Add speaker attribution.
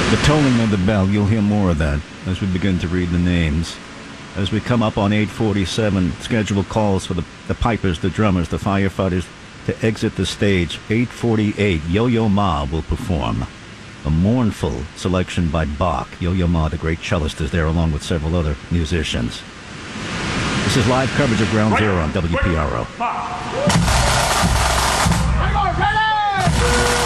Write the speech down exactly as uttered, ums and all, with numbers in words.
Speaker 1: The tolling of the bell, you'll hear more of that as we begin to read the names. As we come up on eight forty-seven, scheduled calls for the, the pipers, the drummers, the firefighters to exit the stage. eight forty-eight, Yo-Yo Ma will perform. A mournful selection by Bach. Yo-Yo Ma, the great cellist, is there along with several other musicians. This is live coverage of Ground Zero on W P R O.